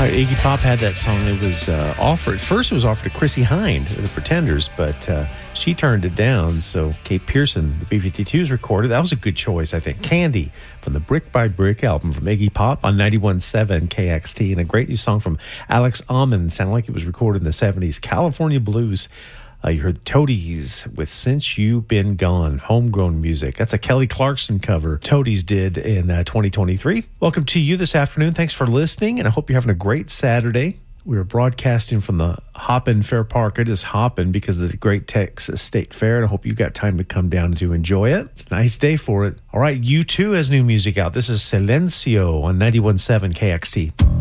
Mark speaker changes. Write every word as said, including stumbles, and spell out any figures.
Speaker 1: Iggy Pop had that song. It was uh, offered, first it was offered to Chrissie Hynde, the Pretenders, but uh, she turned it down. So Kate Pearson, the B fifty-twos recorded. That was a good choice, I think. Candy from the Brick by Brick album from Iggy Pop on ninety-one point seven K X T. And a great new song from Alex Almond. Sounded like it was recorded in the seventies. California Blues. Uh, you heard Toadies with Since You've Been Gone, homegrown music. That's a Kelly Clarkson cover Toadies did in uh, twenty twenty-three. Welcome to you this afternoon. Thanks for listening, and I hope you're having a great Saturday. We are broadcasting from the Hoppin Fair Park. It is hopping because of the Great Texas State Fair, and I hope you've got time to come down to enjoy it. It's a nice day for it. All right, U two has new music out. This is Silencio on ninety-one point seven K X T.